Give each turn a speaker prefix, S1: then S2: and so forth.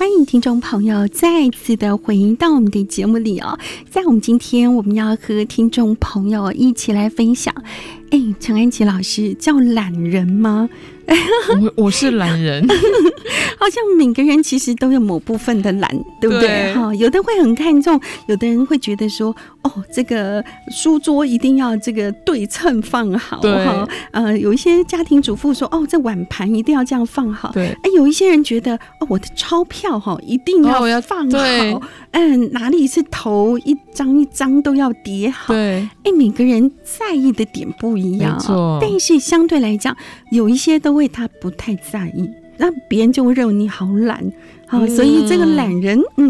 S1: 欢迎听众朋友再次的回应到我们的节目里哦。在我们今天，我们要和听众朋友一起来分享。陈安琪老师叫懒人吗？
S2: 我是懒人，
S1: 好像每个人其实都有某部分的懒，对不对？有的会很看重，有的人会觉得说，这个书桌一定要这个对称放好，有一些家庭主妇说，这碗盘一定要这样放好，对，有一些人觉得，我的钞票一定要放好，哪里是头一张一张都要叠好，对，每个人在意的点不一样，但是相对来讲，有一些都会他不太在意，那别人就会认为你好懒，所以这个懒人，